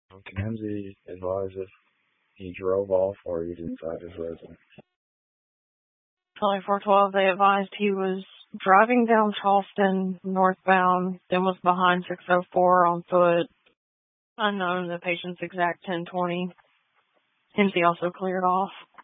Mackenzie advised if he drove off or he's inside his residence. 2412, they advised he was driving down Charleston northbound, then was behind 604 on foot. Unknown the patient's exact 1020. Hence he also cleared off.